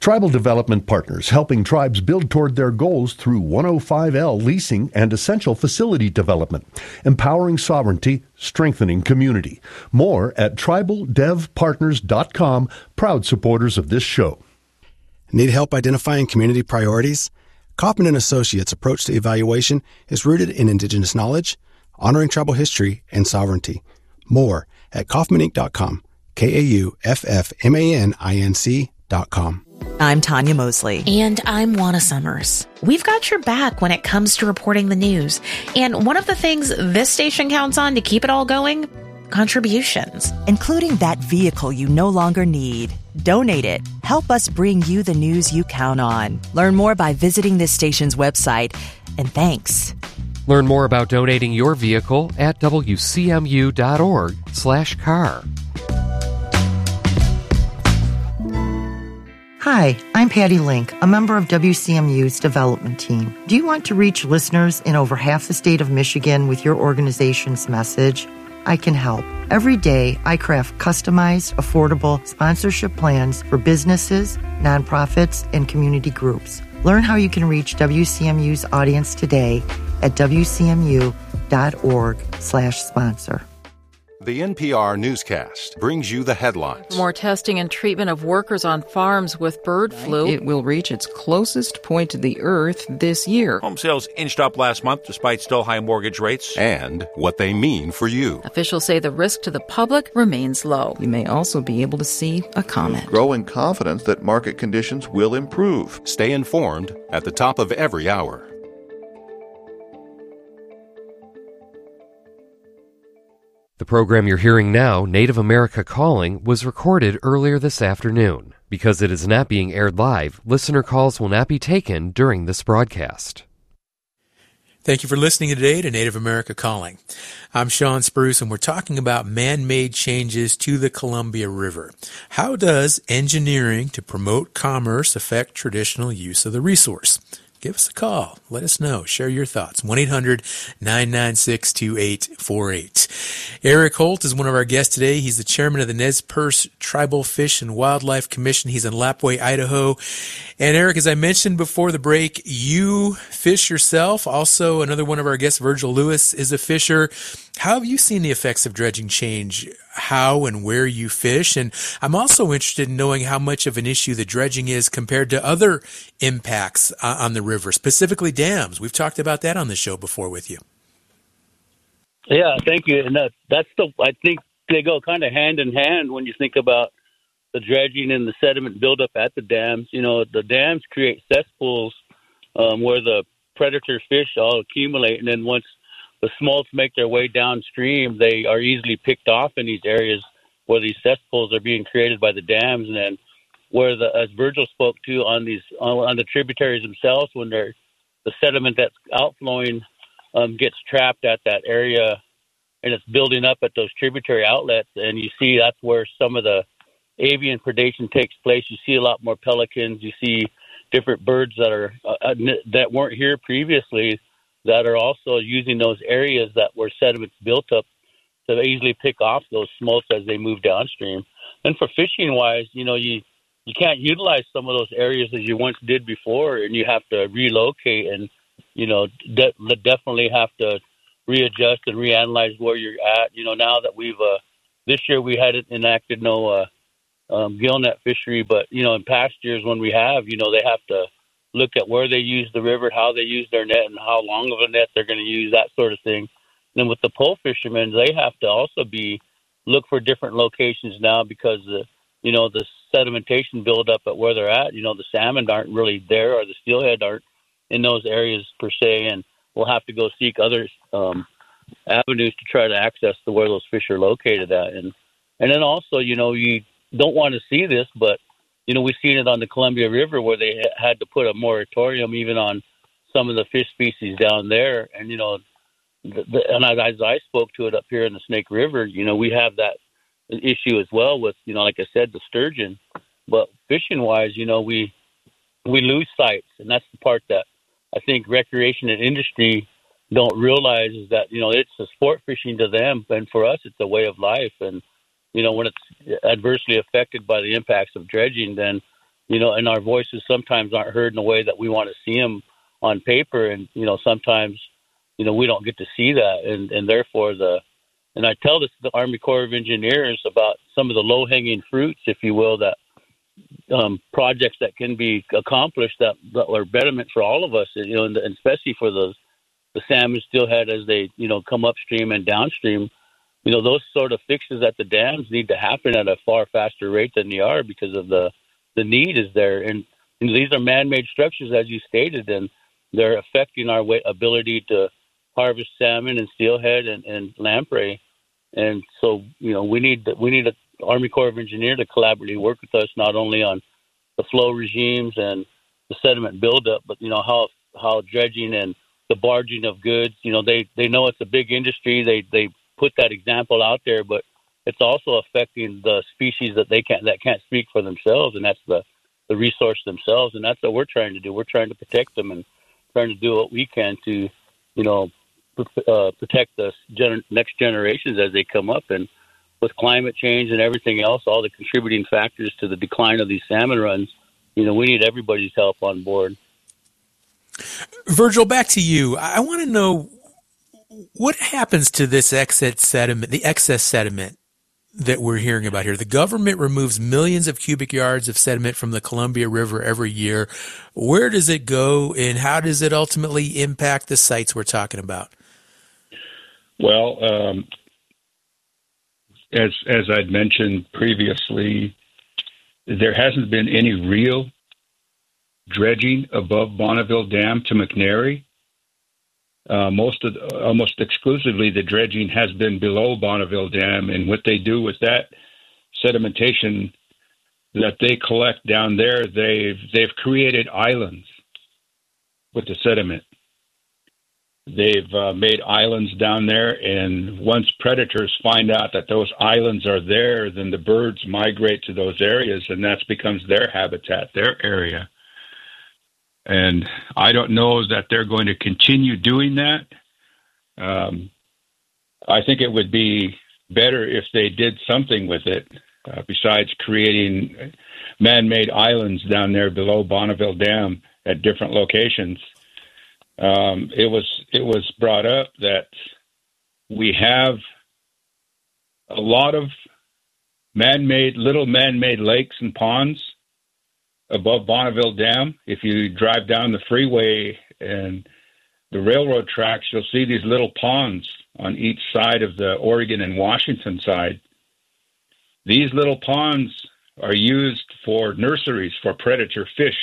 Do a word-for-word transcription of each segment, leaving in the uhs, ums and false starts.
Tribal Development Partners, helping tribes build toward their goals through one oh five L leasing and essential facility development, empowering sovereignty, strengthening community. More at tribal dev partners dot com, proud supporters of this show. Need help identifying community priorities? Kaufman and Associates' approach to evaluation is rooted in Indigenous knowledge, honoring tribal history, and sovereignty. More at kaufman inc dot com, K A U F F M A N I N C dot com. I'm Tanya Mosley. And I'm Juana Summers. We've got your back when it comes to reporting the news. And one of the things this station counts on to keep it all going, contributions. Including that vehicle you no longer need. Donate it. Help us bring you the news you count on. Learn more by visiting this station's website. And thanks. Learn more about donating your vehicle at W C M U dot org slash car. Hi, I'm Patty Link, a member of W C M U's development team. Do you want to reach listeners in over half the state of Michigan with your organization's message? I can help. Every day, I craft customized, affordable sponsorship plans for businesses, nonprofits, and community groups. Learn how you can reach W C M U's audience today at W C M U dot org slash sponsor. The N P R newscast brings you the headlines. More testing and treatment of workers on farms with bird flu. It will reach its closest point to the earth this year. Home sales inched up last month despite still high mortgage rates. And what they mean for you. Officials say the risk to the public remains low. You may also be able to see a comment. Growing confidence that market conditions will improve. Stay informed at the top of every hour. The program you're hearing now, Native America Calling, was recorded earlier this afternoon. Because it is not being aired live, listener calls will not be taken during this broadcast. Thank you for listening today to Native America Calling. I'm Sean Spruce, and we're talking about man-made changes to the Columbia River. How does engineering to promote commerce affect traditional use of the resource? Give us a call. Let us know. Share your thoughts. one eight hundred nine nine six two eight four eight. Eric Holt is one of our guests today. He's the chairman of the Nez Perce Tribal Fish and Wildlife Commission. He's in Lapwai, Idaho. And Eric, as I mentioned before the break, you fish yourself. Also, another one of our guests, Virgil Lewis, is a fisher. How have you seen the effects of dredging change how and where you fish? And I'm also interested in knowing how much of an issue the dredging is compared to other impacts uh, on the river, specifically dams. We've talked about that on the show before with you. Yeah, thank you. And that, that's the, I think they go kind of hand in hand when you think about the dredging and the sediment buildup at the dams. You know, the dams create cesspools um, where the predator fish all accumulate, and then once the smolts make their way downstream, they are easily picked off in these areas where these cesspools are being created by the dams. And then where, the, as Virgil spoke to, on these on, on the tributaries themselves, when they're, the sediment that's outflowing um, gets trapped at that area and it's building up at those tributary outlets. And you see that's where some of the avian predation takes place. You see a lot more pelicans. You see different birds that are uh, that weren't here previously, that are also using those areas that where sediments built up to easily pick off those smolts as they move downstream. And for fishing wise, you know, you, you can't utilize some of those areas as you once did before, and you have to relocate and, you know, de- definitely have to readjust and reanalyze where you're at. You know, now that we've, uh, this year we hadn't enacted no uh, um, gillnet fishery, but, you know, in past years when we have, you know, they have to look at where they use the river, how they use their net, and how long of a net they're going to use, that sort of thing. And then with the pole fishermen, they have to also be look for different locations now because the you know the sedimentation buildup at where they're at. You know, the salmon aren't really there, or the steelhead aren't in those areas per se, and we'll have to go seek other um, avenues to try to access to where those fish are located at. And and then also, you know, you don't want to see this, but you know, we've seen it on the Columbia River where they had to put a moratorium even on some of the fish species down there. And, you know, the, the, and as I spoke to it up here in the Snake River, you know, we have that issue as well with, you know, like I said, the sturgeon. But fishing-wise, you know, we we lose sights. And that's the part that I think recreation and industry don't realize is that, you know, it's a sport fishing to them. And for us, it's a way of life. And, you know, when it's adversely affected by the impacts of dredging, then you know, and our voices sometimes aren't heard in the way that we want to see them on paper. And, you know, sometimes, you know, we don't get to see that. And, and therefore the, and I tell this to the Army Corps of Engineers about some of the low hanging fruits, if you will, that um, projects that can be accomplished that, that are betterment for all of us, you know, and, and especially for the, the salmon steelhead as they, you know, come upstream and downstream. You know, those sort of fixes at the dams need to happen at a far faster rate than they are because of the, the need is there. And, and these are man-made structures, as you stated, and they're affecting our way, ability to harvest salmon and steelhead and, and lamprey. And so, you know, we need we need an Army Corps of Engineers to collaboratively work with us not only on the flow regimes and the sediment buildup, but, you know, how how dredging and the barging of goods, you know, they, they know it's a big industry. They they put that example out there, but it's also affecting the species that they can't that can't speak for themselves, and that's the, the resource themselves. And that's what we're trying to do. We're trying to protect them and trying to do what we can to, you know, uh, protect the gener- next generations as they come up. And with climate change and everything else, all the contributing factors to the decline of these salmon runs, you know, we need everybody's help on board. Virgil, back to you. I want to know what happens to this excess sediment, the excess sediment that we're hearing about here. The government removes millions of cubic yards of sediment from the Columbia River every year. Where does it go, and how does it ultimately impact the sites we're talking about? Well, um, as as I'd mentioned previously, there hasn't been any real dredging above Bonneville Dam to McNary. Uh, most of the, almost exclusively the dredging has been below Bonneville Dam, and what they do with that sedimentation that they collect down there, they've they've created islands with the sediment. They've uh, made islands down there, and once predators find out that those islands are there, then the birds migrate to those areas, and that becomes their habitat, their area. And I don't know that they're going to continue doing that. Um, I think it would be better if they did something with it, uh, besides creating man-made islands down there below Bonneville Dam at different locations. Um, it was it was brought up that we have a lot of man-made, little man-made lakes and ponds above Bonneville Dam. If you drive down the freeway and the railroad tracks, you'll see these little ponds on each side of the Oregon and Washington side. These little ponds are used for nurseries for predator fish.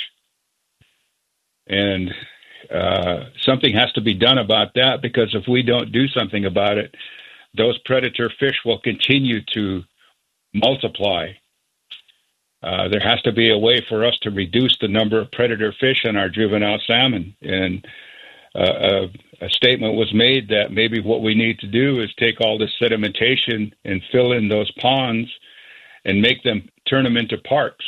And uh, something has to be done about that, because if we don't do something about it, those predator fish will continue to multiply. Uh, there has to be a way for us to reduce the number of predator fish in our juvenile salmon. And uh, a, a statement was made that maybe what we need to do is take all this sedimentation and fill in those ponds and make them, turn them into parks.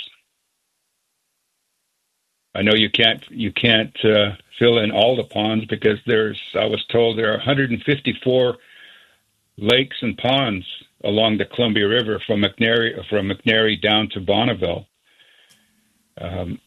I know you can't you can't uh, fill in all the ponds, because there's, I was told there are one hundred fifty-four lakes and ponds along the Columbia River from McNary from McNary down to Bonneville. Um,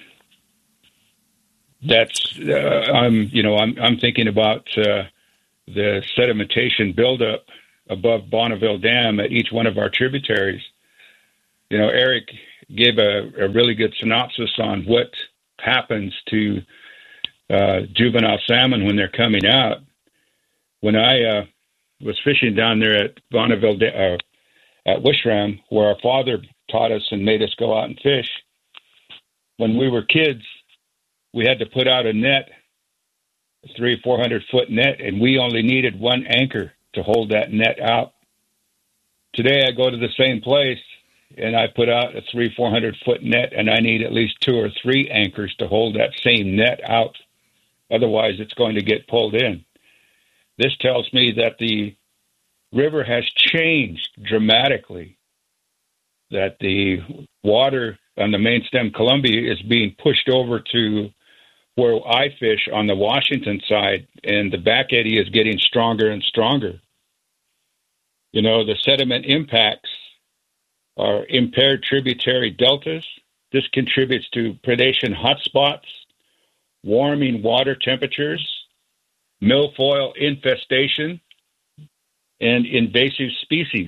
that's uh, I'm you know I'm I'm thinking about uh, the sedimentation buildup above Bonneville Dam at each one of our tributaries. You know, Eric gave a, a really good synopsis on what happens to uh, juvenile salmon when they're coming out. When I uh, was fishing down there at Bonneville, uh, at Wishram, where our father taught us and made us go out and fish, when we were kids, we had to put out a net, a three, four hundred foot net, and we only needed one anchor to hold that net out. Today, I go to the same place, and I put out a three, four hundred foot net, and I need at least two or three anchors to hold that same net out. Otherwise, it's going to get pulled in. This tells me that the river has changed dramatically, that the water on the main stem Columbia is being pushed over to where I fish on the Washington side, and the back eddy is getting stronger and stronger. You know, the sediment impacts are impaired tributary deltas, This contributes to predation hotspots, warming water temperatures, milfoil infestation, and invasive species.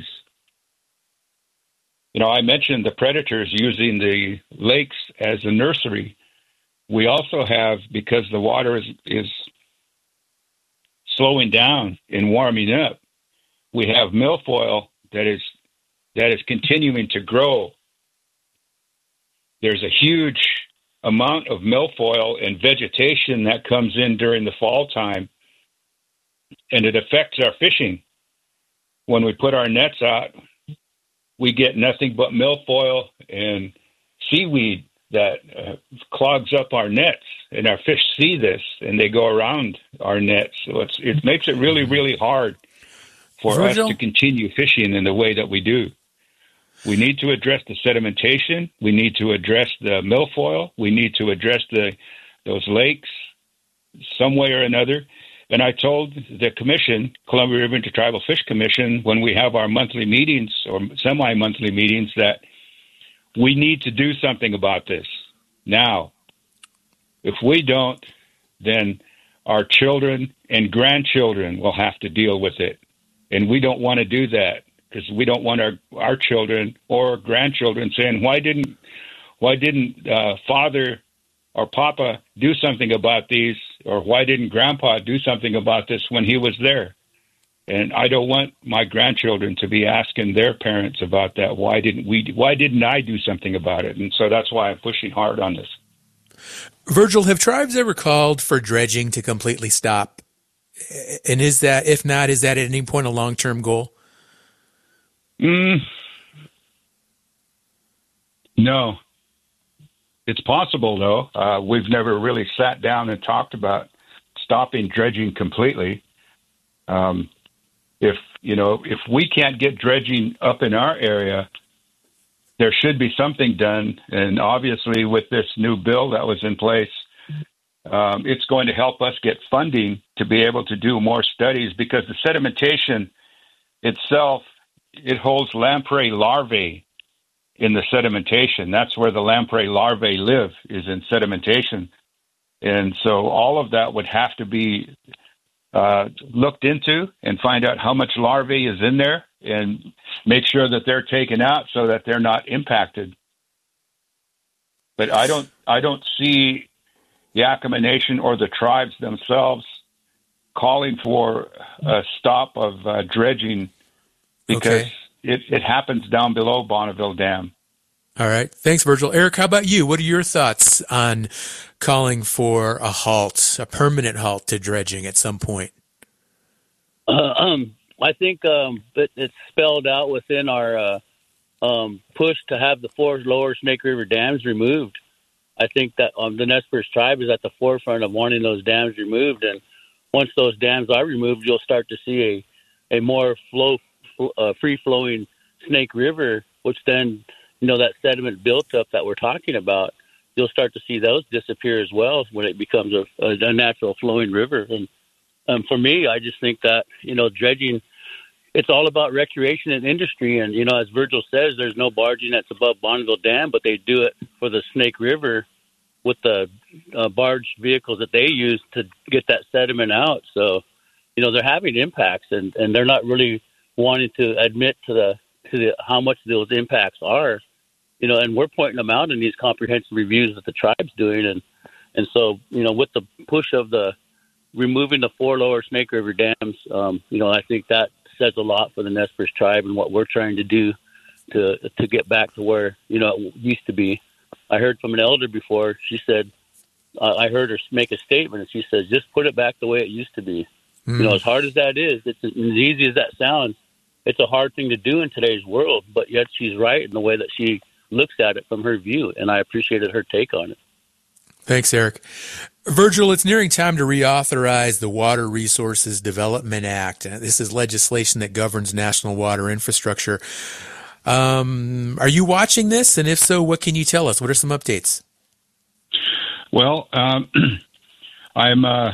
You know, I mentioned the predators using the lakes as a nursery. We also have, because the water is, is slowing down and warming up, we have milfoil that is that is continuing to grow. There's a huge amount of milfoil and vegetation that comes in during the fall time, and it affects our fishing. When we put our nets out, we get nothing but milfoil and seaweed that uh, clogs up our nets, and our fish see this, and they go around our nets. So it's, it makes it really, really hard for Virgil? us to continue fishing in the way that we do. We need to address the sedimentation. We need to address the milfoil. We need to address the those lakes some way or another. And I told the commission, Columbia River Intertribal Fish Commission, when we have our monthly meetings or semi-monthly meetings, that we need to do something about this now. If we don't, then our children and grandchildren will have to deal with it. And we don't want to do that, because we don't want our, our children or grandchildren saying, why didn't why didn't uh, Father or Papa do something about these, or why didn't Grandpa do something about this when he was there? And I don't want my grandchildren to be asking their parents about that. Why didn't we? Why didn't I do something about it? And so that's why I'm pushing hard on this. Virgil, have tribes ever called for dredging to completely stop? And is that, if not, is that at any point a long-term goal? Mm, no. It's possible, though. Uh, we've never really sat down and talked about stopping dredging completely. Um, if, you know, if we can't get dredging up in our area, there should be something done. And obviously with this new bill that was in place, um, it's going to help us get funding to be able to do more studies, because the sedimentation itself, it holds lamprey larvae in the sedimentation. That's where the lamprey larvae live, is in sedimentation. And so all of that would have to be uh, looked into and find out how much larvae is in there and make sure that they're taken out so that they're not impacted. But I don't, I don't see Yakima Nation or the tribes themselves calling for a stop of uh, dredging, because okay. it, it happens down below Bonneville Dam. All right. Thanks, Virgil. Eric, how about you? What are your thoughts on calling for a halt, a permanent halt to dredging at some point? Uh, um, I think um, it, it's spelled out within our uh, um, push to have the four lower Snake River dams removed. I think that um, the Nez Perce tribe is at the forefront of wanting those dams removed. And once those dams are removed, you'll start to see a, a more flow, uh, free-flowing Snake River, which then, you know, that sediment built-up that we're talking about, you'll start to see those disappear as well when it becomes a, a natural flowing river. And um, for me, I just think that, you know, dredging, it's all about recreation and industry. And, you know, as Virgil says, there's no barging that's above Bonneville Dam, but they do it for the Snake River with the uh, barge vehicles that they use to get that sediment out. So, you know, they're having impacts, and, and they're not really wanting to admit to the to the how much those impacts are. You know, and we're pointing them out in these comprehensive reviews that the tribe's doing. And, and so, you know, with the push of the removing the four lower Snake River dams, um, you know, I think that says a lot for the Nez Perce tribe and what we're trying to do to to get back to where, you know, it used to be. I heard from an elder before, she said, uh, I heard her make a statement, and she says, just put it back the way it used to be. Mm. You know, as hard as that is, it's as easy as that sounds, it's a hard thing to do in today's world, but yet she's right in the way that she looks at it from her view, and I appreciated her take on it. Thanks, Eric. Virgil, it's nearing time to reauthorize the Water Resources Development Act. This is legislation that governs national water infrastructure. Um, are you watching this? And if so, what can you tell us? What are some updates? Well, um, I'm uh,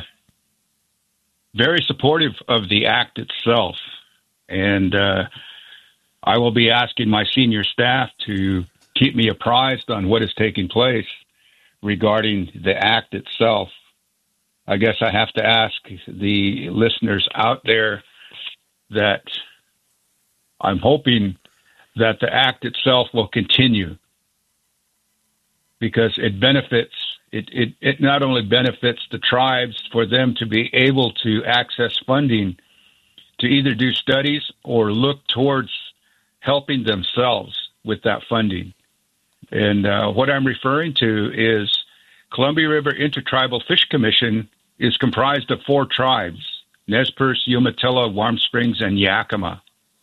very supportive of the act itself. And uh, I will be asking my senior staff to keep me apprised on what is taking place regarding the act itself. I guess I have to ask the listeners out there that I'm hoping that the act itself will continue, because it benefits, it, it, it not only benefits the tribes for them to be able to access funding to either do studies or look towards helping themselves with that funding. And uh, what I'm referring to is Columbia River Intertribal Fish Commission is comprised of four tribes: Nez Perce, Umatilla, Warm Springs, and Yakima.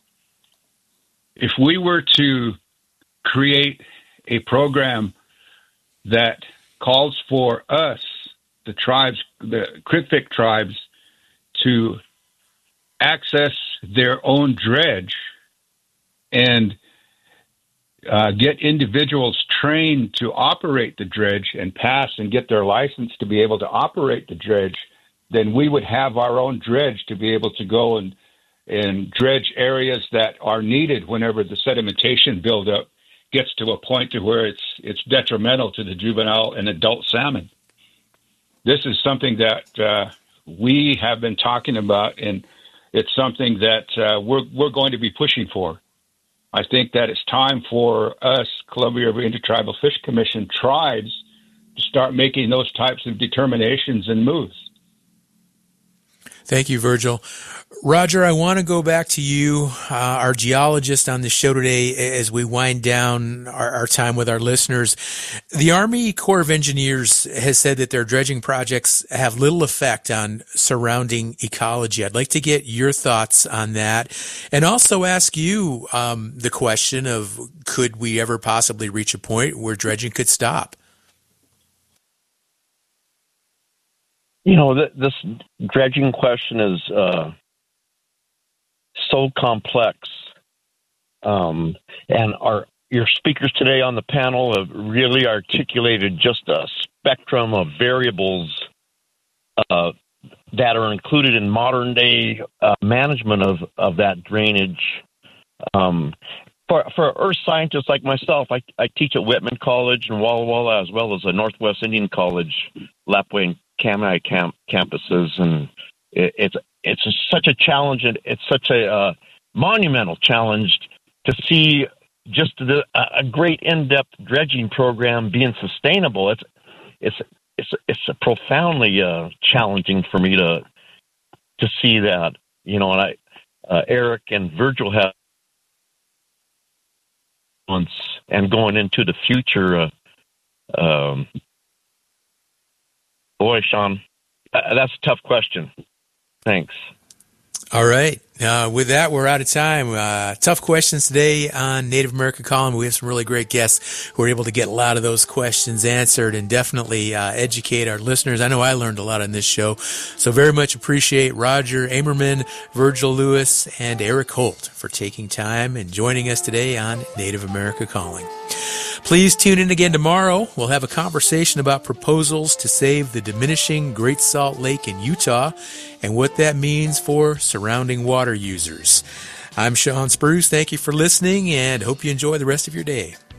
If we were to create a program that calls for us, the tribes, the Critfic tribes, to access their own dredge and uh, get individuals trained to operate the dredge and pass and get their license to be able to operate the dredge, then we would have our own dredge to be able to go and, and dredge areas that are needed whenever the sedimentation buildup gets to a point to where it's it's detrimental to the juvenile and adult salmon. This is something that uh, we have been talking about, and it's something that uh, we're we're going to be pushing for. I think that it's time for us, Columbia River Intertribal Fish Commission tribes, to start making those types of determinations and moves. Thank you, Virgil. Roger, I want to go back to you, uh, our geologist on the show today, as we wind down our, our time with our listeners. The Army Corps of Engineers has said that their dredging projects have little effect on surrounding ecology. I'd like to get your thoughts on that, and also ask you um, the question of, could we ever possibly reach a point where dredging could stop? You know, th- this dredging question is uh, so complex. Um, and our your speakers today on the panel have really articulated just a spectrum of variables uh, that are included in modern-day uh, management of, of that drainage. Um, for, for earth scientists like myself, I, I teach at Whitman College and Walla Walla, as well as the Northwest Indian College, Lapwai and Kamai camp, campuses, and it, it's it's a, such a challenge, and it's such a uh, monumental challenge to see just the, a great in-depth dredging program being sustainable. It's it's it's it's profoundly uh, challenging for me to to see that, you know. And I, uh, Eric and Virgil have months and going into the future. Uh, um, Boy, Sean, that's a tough question. Thanks. All right. Uh, with that, we're out of time. Uh, tough questions today on Native America Calling. We have some really great guests who are able to get a lot of those questions answered and definitely uh, educate our listeners. I know I learned a lot on this show, so very much appreciate Roger Amerman, Virgil Lewis, and Eric Holt for taking time and joining us today on Native America Calling. Please tune in again tomorrow. We'll have a conversation about proposals to save the diminishing Great Salt Lake in Utah and what that means for surrounding water users. I'm Sean Spruce. Thank you for listening and hope you enjoy the rest of your day.